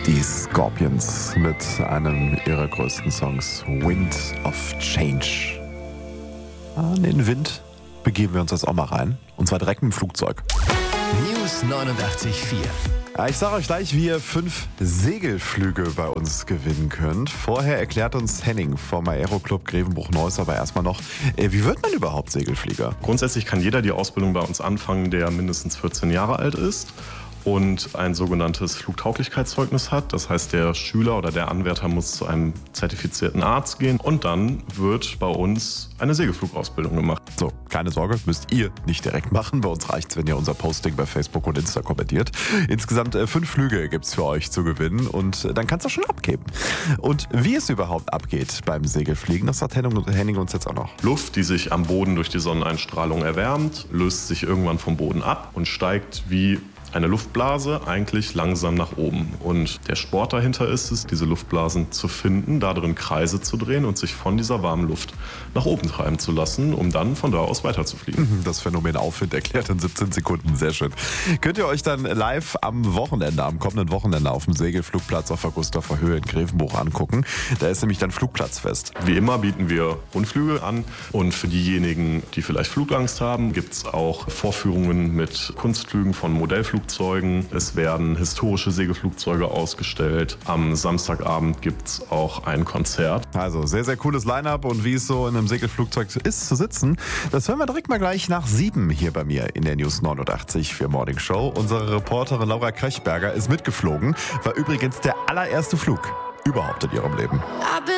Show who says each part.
Speaker 1: Die Scorpions mit einem ihrer größten Songs, Wind of Change. An den Wind begeben wir uns jetzt auch mal rein. Und zwar direkt mit dem Flugzeug.
Speaker 2: News 89.4.
Speaker 1: Ja, ich sage euch gleich, wie ihr 5 Segelflüge bei uns gewinnen könnt. Vorher erklärt uns Henning vom Aeroclub Grevenbruch-Neuss aber erstmal noch, wie wird man überhaupt Segelflieger?
Speaker 3: Grundsätzlich kann jeder die Ausbildung bei uns anfangen, der mindestens 14 Jahre alt ist und ein sogenanntes Flugtauglichkeitszeugnis hat. Das heißt, der Schüler oder der Anwärter muss zu einem zertifizierten Arzt gehen und dann wird bei uns eine Segelflugausbildung gemacht.
Speaker 1: So, keine Sorge, müsst ihr nicht direkt machen. Bei uns reicht's, wenn ihr unser Posting bei Facebook und Insta kommentiert. Insgesamt 5 Flüge gibt's für euch zu gewinnen und dann kannst du schon abgeben. Und wie es überhaupt abgeht beim Segelfliegen, das hat Henning uns jetzt auch noch.
Speaker 3: Luft, die sich am Boden durch die Sonneneinstrahlung erwärmt, löst sich irgendwann vom Boden ab und steigt wie eine Luftblase eigentlich langsam nach oben. Und der Sport dahinter ist es, diese Luftblasen zu finden, da drin Kreise zu drehen und sich von dieser warmen Luft nach oben treiben zu lassen, um dann von da aus weiterzufliegen.
Speaker 1: Das Phänomen Aufwind erklärt in 17 Sekunden. Sehr schön. Könnt ihr euch dann live am kommenden Wochenende auf dem Segelflugplatz auf der Gustaver Höhe in Grevenbruch angucken. Da ist nämlich dann Flugplatzfest.
Speaker 3: Wie immer bieten wir Rundflüge an und für diejenigen, die vielleicht Flugangst haben, gibt es auch Vorführungen mit Kunstflügen von Modellflugzeugen. Es werden historische Segelflugzeuge ausgestellt. Am Samstagabend gibt es auch ein Konzert.
Speaker 1: Also sehr, sehr cooles Line-Up und wie es so in einem Segelflugzeug ist zu sitzen, das hören wir direkt mal gleich nach 7 hier bei mir in der News 89 für Morning Show. Unsere Reporterin Laura Krechberger ist mitgeflogen, war übrigens der allererste Flug überhaupt in ihrem Leben.